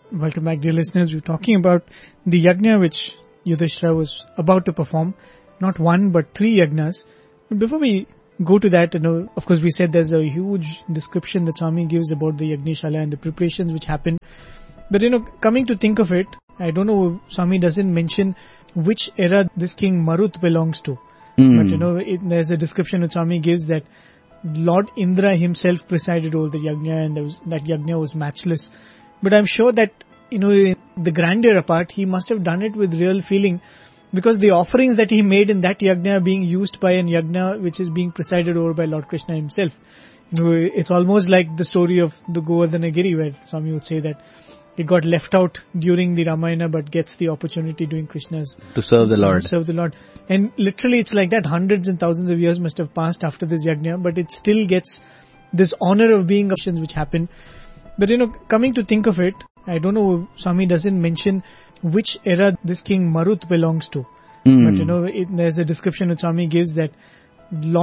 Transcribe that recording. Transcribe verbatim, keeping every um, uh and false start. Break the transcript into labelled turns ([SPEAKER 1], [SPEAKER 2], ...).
[SPEAKER 1] Welcome back, dear listeners. We're talking about the yajna which Yudhishthira was about to perform. Not one, but three yajnas. But before we go to that, you know, of course, we said there's a huge description that Swami gives about the Yagnishala and the preparations which happen. But, you know, coming to think of it, I don't know, Swami doesn't mention which era this king Marut belongs to. Mm. But, you know, it, there's a description that Swami gives that Lord Indra himself presided over the yajna, and there was, that yajna was matchless. But I'm sure that, you know, the grandeur apart, he must have done it with real feeling, because the offerings that he made in that yajna are being used by an yajna which is being presided over by Lord Krishna himself. You know, it's almost like the story of the Govardhana Giri, where Swami would say that it got left out during the Ramayana but gets the opportunity during Krishna's
[SPEAKER 2] to serve the Lord.
[SPEAKER 1] To serve the Lord. And literally it's like that. Hundreds and thousands of years must have passed after this yajna, but it still gets this honor of being options which happen. But, you know, coming to think of it, I don't know, Swami doesn't mention which era this king Marut belongs to. Mm. But, you know, it, there's a description that Swami gives that Lord